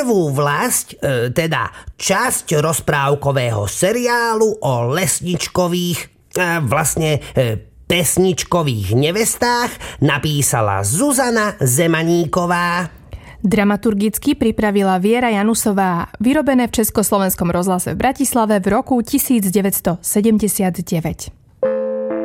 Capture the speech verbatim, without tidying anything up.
Prvú vlasť, e, teda časť rozprávkového seriálu o lesničkových, e, vlastne e, pesničkových nevestách napísala Zuzana Zemaníková. Dramaturgicky pripravila Viera Janusová, vyrobené v Československom rozhlase v Bratislave v roku devätnásť sedemdesiatdeväť.